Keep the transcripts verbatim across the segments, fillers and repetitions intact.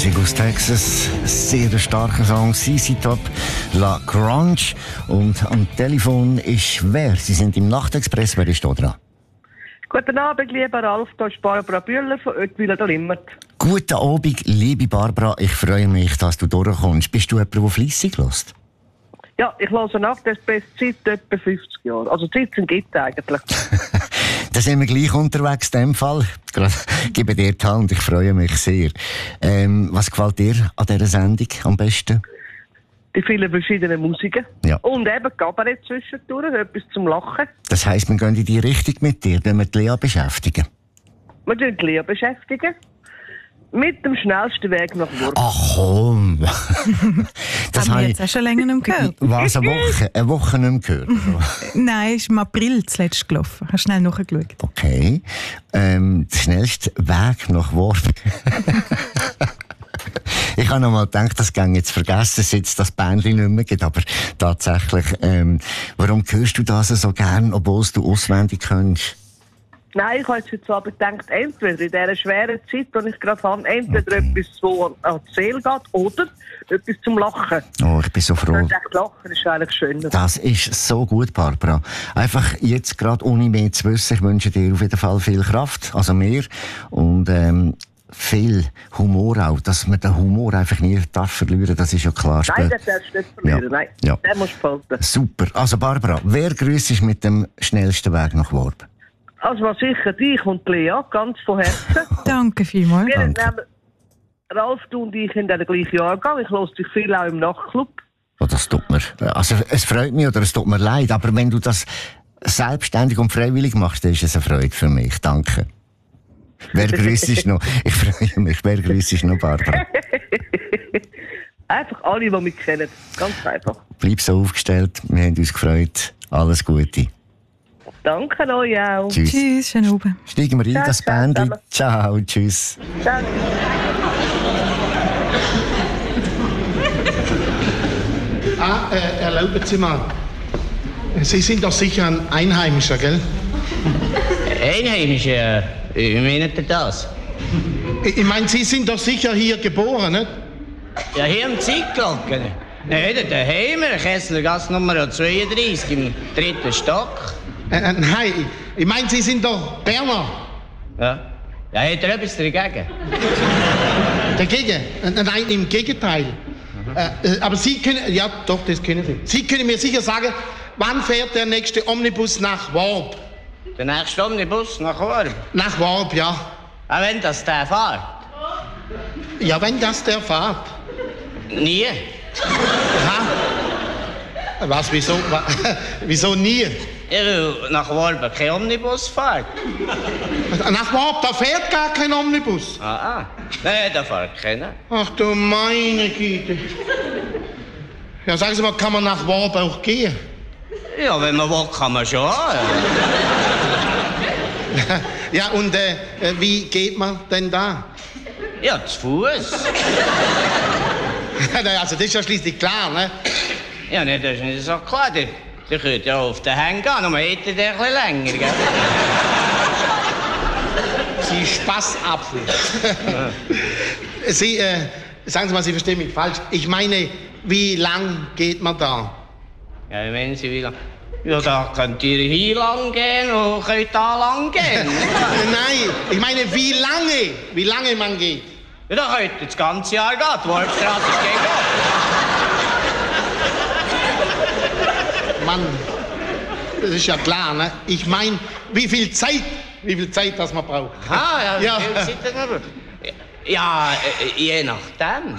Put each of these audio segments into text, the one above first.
Musik aus Texas, sehr starker Song, C C Top, La Grunge. Und am Telefon ist wer? Sie sind im Nachtexpress, wer ist da dran? Guten Abend, lieber Ralf, hier ist Barbara Bühler von Oetwil oder Limmert. Guten Abend, liebe Barbara, ich freue mich, dass du durchkommst. Bist du jemand, der fleissig hört? Ja, ich höre Nachtexpress seit etwa fünfzig Jahren. Also siebzehn gibt es eigentlich. Da sind wir gleich unterwegs in dem Fall. Ich gebe dir die Hand, ich freue mich sehr. Ähm, was gefällt dir an dieser Sendung am besten? Die vielen verschiedenen Musiken. Ja. Und eben Kabarett zwischendurch, etwas zum Lachen. Das heisst, wir gehen in die Richtung mit dir, wenn wir die Lea beschäftigen. Wir beschäftigen die Lea beschäftigen. Mit dem schnellsten Weg nach Wurm. Ach komm! Das haben wir jetzt auch schon länger nicht mehr gehört. Was, eine Woche? Eine Woche nicht mehr gehört? Nein, ist im April zuletzt gelaufen. Hast du schnell nachgeschaut? Okay. Ähm, der schnellste Weg nach Wurm. Ich habe noch mal gedacht, das ging jetzt vergessen, seit es das Bändchen nicht mehr gibt. Aber tatsächlich, ähm, warum hörst du das so gern, obwohl du auswendig kannst? Nein, ich habe jetzt heute Abend gedacht, entweder in dieser schweren Zeit, die ich gerade habe, entweder okay. etwas, das an die Seele geht, oder etwas zum Lachen. Oh, ich bin so froh. Ich dachte, Lachen ist eigentlich schöner. Das ist so gut, Barbara. Einfach jetzt gerade ohne mehr zu wissen, ich wünsche dir auf jeden Fall viel Kraft, also mehr, und ähm, viel Humor auch, dass man den Humor einfach nie darf verlieren, das ist ja klar. Nein, das darfst du nicht verlieren, ja. nein. Ja. Den musst du behalten. Super. Also Barbara, wer grüßt ist mit dem schnellsten Weg nach Worb? Also was sicher dich und Lea, ganz von Herzen. Danke vielmals. Wir Danke. nehmen, Ralf, du und ich in den gleichen Jahrgang. Ich höre dich viel auch im Nachtclub. Oh, das tut mir, also es freut mich oder es tut mir leid, aber wenn du das selbstständig und freiwillig machst, dann ist es eine Freude für mich. Danke. Wer grüßt ist noch? Ich freue mich. Wer grüßt ist noch, Barbara? Einfach alle, die mich kennen. Ganz einfach. Bleib so aufgestellt. Wir haben uns gefreut. Alles Gute. Danke euch auch. Tschüss. Tschüss, schönen Abend. Steigen wir in Ciao, das ciao, Bändchen. zusammen. Ciao, tschüss. Danke. Ah, äh, erlauben Sie mal. Sie sind doch sicher ein Einheimischer, gell? Einheimische? Wie meint ihr das? Ich, ich meine, Sie sind doch sicher hier geboren, nicht? Ja, hier im Zeitglocken. Nein, daheim, Kesslergasse Nummer zweiunddreißig, im dritten Stock. Äh, äh, nein, ich, ich meine, Sie sind doch Berner. Ja. Ja, hat er etwas dagegen? Dagegen? Äh, nein, im Gegenteil. Äh, äh, aber Sie können, ja doch, das können Sie. Sie können mir sicher sagen, wann fährt der nächste Omnibus nach Worb? Der nächste Omnibus nach Worb? Nach Worb, ja. Ah, wenn das der fährt? Ja, wenn das der fährt. Nie. Aha. Was, wieso, wa, wieso nie? Ja, weil nach Worb kein Omnibus fährt. Nach Worb, da fährt gar kein Omnibus. Ah, ah. Nein, da fährt keiner. Ach du meine Güte. Ja, sagen Sie mal, kann man nach Worb auch gehen? Ja, wenn man will, kann man schon. Ja, und äh, wie geht man denn da? Ja, zu Fuß. Also das ist ja schließlich klar, ne? Ja, nee, das ist nicht so klar. Der, der könnte ja auf den Hängen gehen, aber hätte der etwas länger, gell? Sie Spaßapfel. Sie, äh, sagen Sie mal, Sie verstehen mich falsch. Ich meine, wie lang geht man da? Ja, wie meinen Sie, wie lang? Ja, da könnt ihr hier lang gehen und könnt da lang gehen. Nein, ich meine, wie lange, wie lange man geht. Ja, da könnt ihr das ganze Jahr gehen. Die Worpstraße ist gegen Mann, das ist ja klar, ne? Ich meine, wie viel Zeit, wie viel Zeit das man braucht. Ah, ja, wie Ja. viel Zeit das noch? Ja, äh, je nachdem.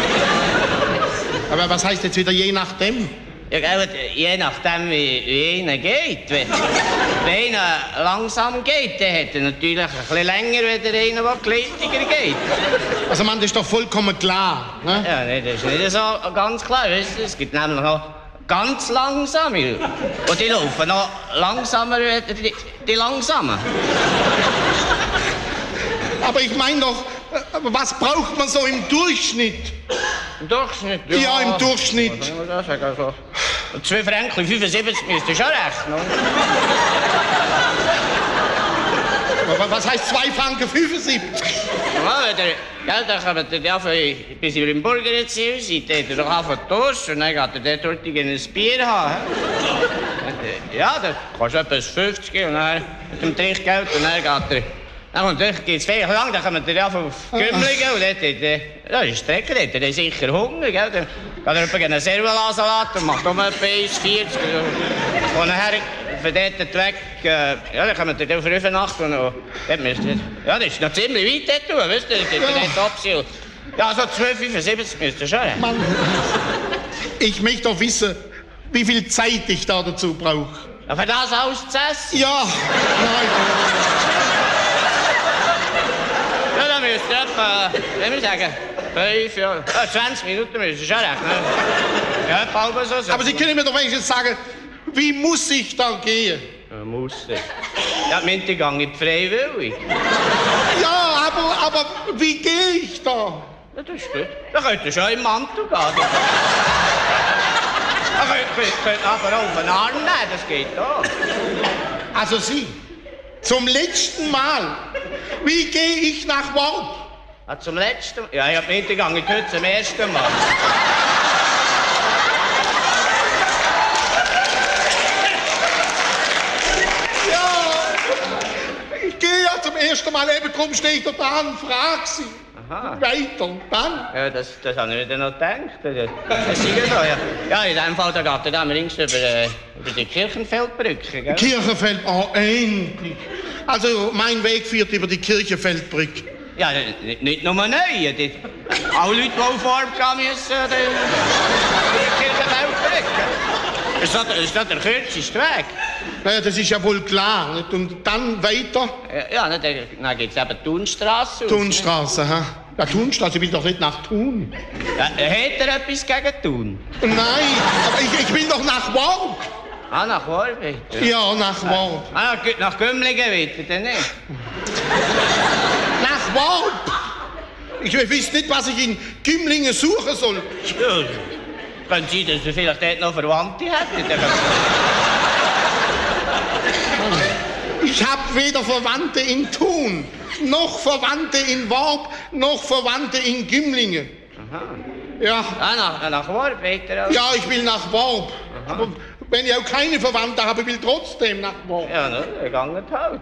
Aber was heißt jetzt wieder je nachdem? Ja, gell, je nachdem, wie, wie einer geht. Wenn, wenn einer langsam geht, dann hat er natürlich ein bisschen länger, als einer, der geleitiger geht. Also man, das ist doch vollkommen klar, ne? Ja, nee, das ist nicht so ganz klar. Weißt du? Es gibt nämlich noch ganz langsame. Und die laufen noch langsamer als die, die langsamen. Aber ich meine doch, äh, was braucht man so im Durchschnitt? Im Durchschnitt? Ja, im Durchschnitt. Was soll man da sagen? Also, zwei Franken fünfundsiebzig müsst ihr schon rechnen. Was heißt zwei Franken fünfundsiebzig? Ja, der, ja, da kann man dann ja, bis ihr im Burgerziel seid, hat er doch anfangen zu duschen und dann geht er dort ein Bier haben. Ja, dann kostet etwa fünfzig und dann mit dem Trinkgeld und dann geht er... Dann geht es viel lang, dann kommt er auf Gümligen und dort hat er... Ja, das ist Strecker, dort hat er sicher Hunger, gell? Dann geht er etwa einen Servola-Salat und macht um etwa eins vierzig. Und nachher... Von dort weg, äh, ja, dann kommen wir auf Rüfenacht und noch, dort müsst ihr, ja, das ist noch ziemlich weit dort, wisst ihr, dort ist nicht Absicht. Ja, so zwölf fünfundsiebzig müsst ihr schon. Mann, ich möchte doch wissen, wie viel Zeit ich da dazu brauche. Ja, für das alles zu essen? Ja, nein. Ja, dann müsst ihr etwa, wie soll ich sagen, fünf, ja, ja, zwanzig Minuten müsst ihr schon rechnen. Ja, etwa halb so. so. Aber Sie können mir doch wenigstens sagen, wie muss ich da gehen? Ja, muss ich. Ja, Minti gang ich freiwillig. Ja, aber, aber wie gehe ich da? Ja, das ist gut. Da könnt ihr schon im Mantel gehen. Da könnt, könnt, könnt aber auch auf den Arm nehmen, das geht auch. Also Sie, zum letzten Mal, wie gehe ich nach Worb? Ja, zum letzten Mal? Ja, ich hab Minti gang ich heute zum ersten Mal. Zum ersten Mal eben, drum stehe ich da dran und frage Sie. Aha. Weiter, dann? Ja, das, das habe ich mir noch gedacht. Das ist ja so, ja. Ja, in dem Fall, da geht er dann links über, äh, über die Kirchenfeldbrücke, gell? Kirchenfeld, oh, endlich. Also, mein Weg führt über die Kirchenfeldbrücke. Ja, nicht, nicht nur neue. Die, alle Leute, die auf Arbeit gehen müssen, äh, die Kirchenfeldbrücke. Das ist doch, das ist doch der kürzeste Weg. Ja, das ist ja wohl klar. Nicht? Und dann weiter? Ja, ja dann, dann geht es eben die Thunstrasse. Thunstrasse, ha? Ja, Thunstrasse, ich will doch nicht nach Thun. Ja, hat er etwas gegen Thun? Nein, aber ich, ich will doch nach Worb. Ah, nach Worb? Ja, ja nach Worb. Ah, nach Gümligen weiter, dann nicht? Nach Worb? Ich weiß nicht, was ich in Gümlingen suchen soll. Ja, kann sein, dass du vielleicht dort noch Verwandte hättest. Ich habe weder Verwandte in Thun, noch Verwandte in Worb, noch Verwandte in Gümlingen. Aha. Ja. Ah, nach, nach Worb weiter? Ja, ich will nach Worb. Aha. Aber wenn ich auch keine Verwandte habe, will ich trotzdem nach Worb. Ja, ne, dann gangen halt.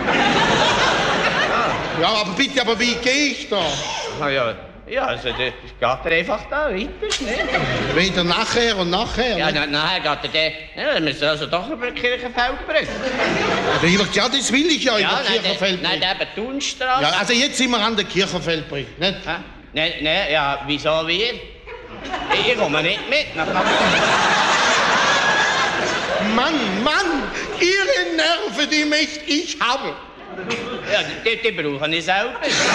Ja, aber bitte, aber wie gehe ich da? Ah, ja. Ja, also das geht er einfach da weiter, nicht? Weder nachher und nachher. Ja, na, nachher geht er dann... Ja, dann müssen wir also doch über die Kirchenfeldbrücke. Ja, das will ich ja, ja über die Kirchenfeldbrücke. Nein, eben Thunstrasse. Ja, also jetzt sind wir an der Kirchenfeldbrücke, nicht? Nein, nein, ja, wieso wir? Ich komme nicht mit. Nach Mann, Mann, Ihre Nerven, die möchte ich haben. Ja, die, die brauche ich selber.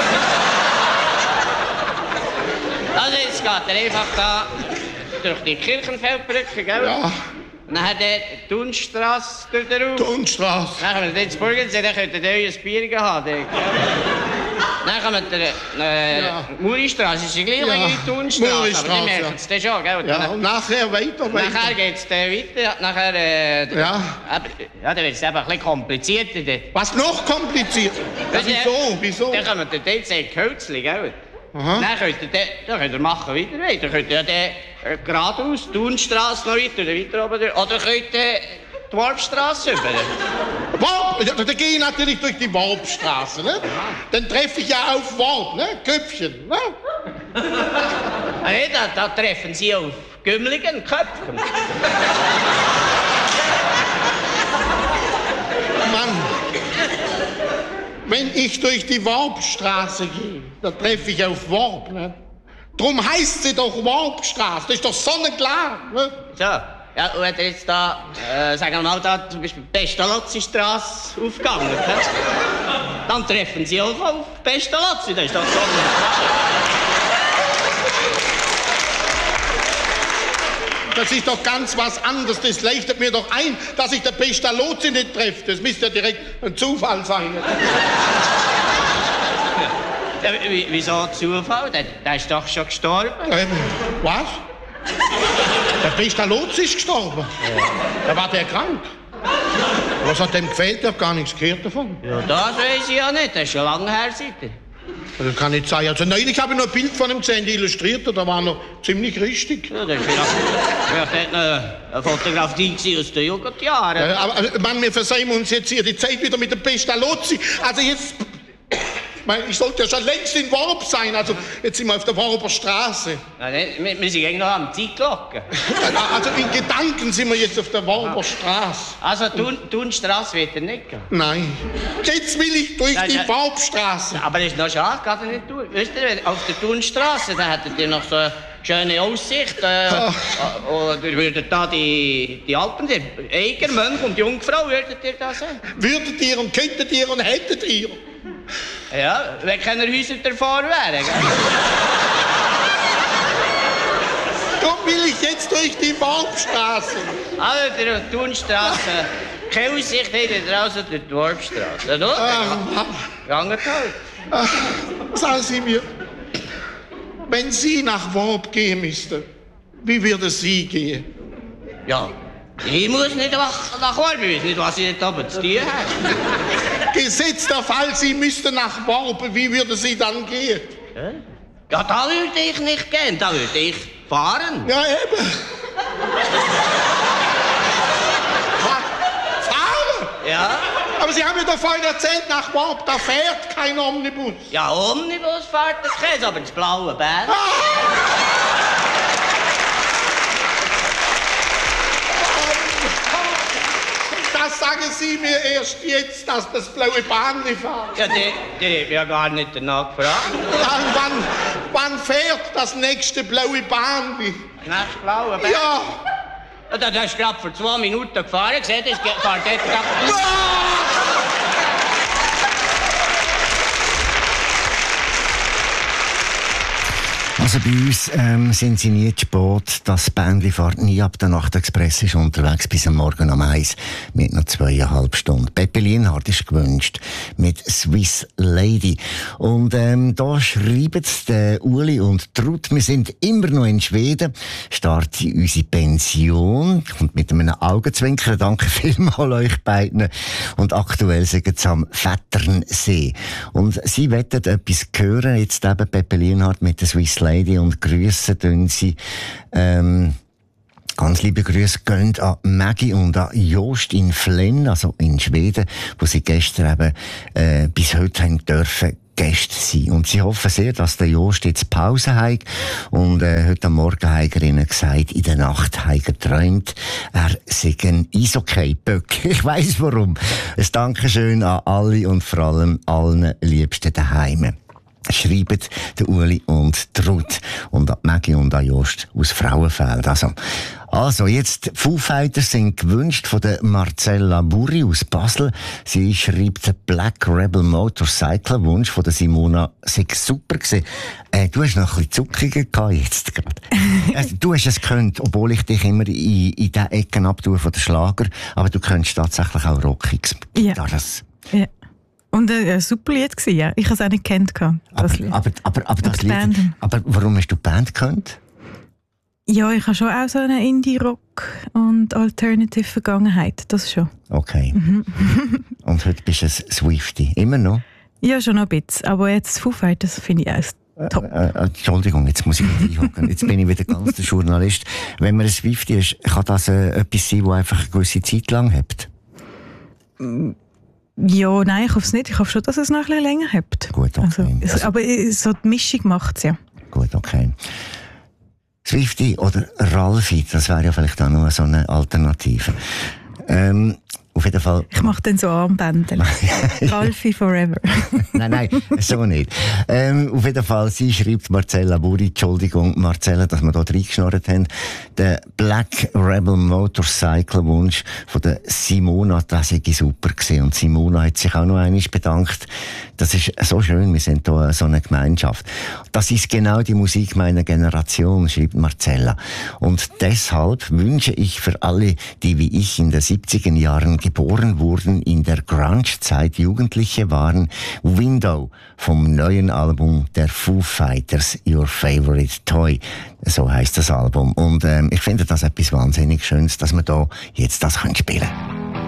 Also jetzt geht er einfach da durch die Kirchenfeldbrücke, gell? Ja. Dann hat er die Thunstrasse durch den Raum. Thunstrasse. Dann kommen wir ins Burgensee, dann könnt ihr euch ein Bier haben. Dort, dann kommen wir äh, Ja. Muristrasse, ist die gleiche Ja. wie die Thunstrasse, aber Muristrasse, die merken es dann schon, gell? Und Ja, dann- und nachher weiter, weiter. Nachher geht es dann weiter, nachher... Äh, Ja. Aber, ja, dann wird es eben ein bisschen komplizierter. Dort. Was noch kompliziert? Ja, wieso, wieso? Dann kommen wir dort in Kölzli, gell? Aha. Dann könnt ihr, dann, dann könnt ihr machen weiter weiter. Dann könnt ihr ja dann, äh, geradeaus, die Thunstrasse noch weiter, oder weiter oben durch. Oder könnt ihr die Worpstrasse über. Worb, ja, dann gehe ich natürlich durch die Worbstraße, ne? Dann treffe ich ja auf Worb, ne? Köpfchen, ne? Ah, nee, da, da treffen sie auf Gümligen Köpfen. Mann, wenn ich durch die Worbstraße gehe, dann treffe ich auf Worb, ne? Drum heißt sie doch Worbstraße, das ist doch sonnenklar, ne? So, ja, und wenn ihr jetzt da, äh, sagen wir mal, da zum Beispiel die Pestalozzi-Strasse aufgegangen, ne? Dann treffen sie auch auf Pestalozzi, das ist doch sonnenklar. Das ist doch ganz was anderes. Das leuchtet mir doch ein, dass ich der Pestalozzi nicht treffe. Das müsste ja direkt ein Zufall sein. Ja, w- wieso Zufall? Der, der ist doch schon gestorben. Ähm, was? Der Pestalozzi ist gestorben? Ja. Da war der krank. Was hat dem gefällt? Ich habe gar nichts gehört davon. Ja, das weiß ich ja nicht. Das ist schon lange her, seitdem. Das kann nicht sein. Also neulich habe ich noch ein Bild von ihm gesehen, illustriert, da war noch ziemlich richtig. Ja, das war vielleicht eine, eine Fotografie aus den Jugendjahren. Ja, aber also, Mann, wir versäumen uns jetzt hier die Zeit wieder mit dem Pestalozzi. Also jetzt... Ich meine, ich sollte ja schon längst in Worb sein. Also, jetzt sind wir auf der Worber Straße. Nein, wir, wir sind eigentlich noch am Zeitglocken. Also, in Gedanken sind wir jetzt auf der Worber Straße. Also, Thun, Thunstraße wird er nicht gehen? Nein. Jetzt will ich durch Nein, die nein. Worbstraße. Aber das ist noch schade, geht er nicht durch. Wisst ihr, auf der Thunstraße, da hättet ihr noch so eine schöne Aussicht. Äh, Ah. Oder würdet da die, die Alpen, die Eiger, Mönch und Jungfrau, würdet ihr da sehen? Würdet ihr und könntet ihr und hättet ihr. Ja, wenn keine Häuser davor wären, gell? Darum will ich jetzt durch die Worbstraße. Also, der Thunstraße, keine Aussicht hättet ihr also durch die Worpstraße, oder? Ah, Ganget halt. ah, sagen Sie mir, wenn Sie nach Worb gehen müssten, wie würde Sie gehen? Ja, ich muss nicht nach, nach Worp, ich weiß nicht, was ich dort oben zu tun habe. Gesetzt der Fall, Sie müssten nach Worb, wie würde Sie dann gehen? Ja, da würde ich nicht gehen, da würde ich fahren. Ja, eben. Fa- Fahren? Ja, Aber Sie haben mir doch vorhin erzählt, nach Worb, da fährt kein Omnibus. ja, Omnibus fährt das Käse, aber das blaue Bär. Das sagen Sie mir erst jetzt, dass das blaue Bahnli fährt. Ja, die, die hat mich ja gar nicht danach gefragt. Wann, wann, wann fährt das nächste blaue Bahnli? Das blaue Bär? Ja. Ja, das hast du gerade vor zwei Minuten gefahren, gesehen, das geht- fährt dort gerade... Also bei uns ähm, sind sie nie zu spät. Das Bändli fährt nie ab. Der Nachtexpress ist unterwegs bis am Morgen um eins mit noch zweieinhalb Stunden. Peppe Lienhardt ist gewünscht mit Swiss Lady. Und ähm, da schreiben der Uli und Trud, wir sind immer noch in Schweden, startet unsere Pension und mit einem Augenzwinkern. Danke vielmals euch beiden. Und aktuell sind sie am Vetternsee. Und sie wettet etwas hören, jetzt eben Peppe Lienhardt mit der Swiss Lady. Und grüssen tun sie. Ähm, ganz liebe Grüße gehen an Maggie und an Jost in Flenn, also in Schweden, wo sie gestern eben äh, bis heute haben dürfen Gäste sein. Und sie hoffen sehr, dass der Jost jetzt Pause hat. Und äh, heute am Morgen hat er ihnen gesagt, in der Nacht hat er geträumt, er sei ein Eishockey-Böck. Ich weiss warum. Ein Dankeschön an alle und vor allem allen Liebsten daheim. Schreiben der Uli und Trud und an Maggie und an Jost aus Frauenfeld. Also, also jetzt Foo Fighters sind gewünscht von der Marcella Burri aus Basel. Sie schreibt den Black Rebel Motorcycle Wunsch von der Simona. Sei super gewesen. Äh, du hast noch ein bisschen Zuckungen gehabt jetzt gerade. Also, du hast es gekonnt, obwohl ich dich immer in, in den Ecken abtue von den Schlager. Aber du könntest tatsächlich auch Rockiges. Ja. Das. Ja. Und ein, ein super Lied war, ja. Ich habe es auch nicht gekannt. Aber, Das Lied. aber, aber, aber, das die Lied, Band. aber warum hast du die Band gekannt? Ja, ich habe schon auch so eine Indie-Rock- und Alternative-Vergangenheit. Das schon. Okay. Und heute bist du ein Swiftie. Immer noch? Ja, schon noch ein bisschen. Aber jetzt Foo Fighters finde ich auch top. Äh, äh, Entschuldigung, jetzt muss ich mich einhocken. Jetzt bin ich wieder ganz der Journalist. Wenn man ein Swiftie ist, kann das äh, etwas sein, das einfach eine gewisse Zeit lang hat? Ja, nein, ich hoffe es nicht. Ich hoffe schon, dass es noch ein bisschen länger hat. Gut, okay. Also, es, Also- aber äh, so die Mischung macht es ja. Gut, okay. Swiftie oder Ralfi, das wäre ja vielleicht auch noch so eine Alternative. Ähm, auf jeden Fall. Ich mache dann so Armbänder. Ralfi forever. Nein, nein, so nicht. Ähm, auf jeden Fall, sie schreibt Marcella Buri, Entschuldigung, Marcella, dass wir da reingeschnurrt haben. Der Black Rebel Motorcycle Wunsch von der Simona, das war super gewesen. Und Simona hat sich auch noch einmal bedankt. Das ist so schön, wir sind hier so eine Gemeinschaft. Das ist genau die Musik meiner Generation, schreibt Marcella. Und deshalb wünsche ich für alle, die wie ich in den siebziger Jahren geboren wurden, in der Grunge-Zeit Jugendliche waren, Window vom neuen Album der Foo Fighters, Your Favorite Toy. So heisst das Album. Und ähm, ich finde das etwas wahnsinnig Schönes, dass wir da jetzt das spielen können.